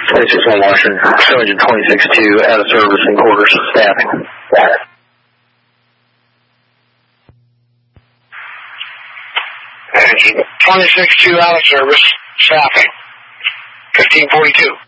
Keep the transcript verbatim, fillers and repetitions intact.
twenty-six one Washington, two engine twenty-six two, out of service in quarters, staffing. Engine twenty-six two out of service, staffing. fifteen forty-two.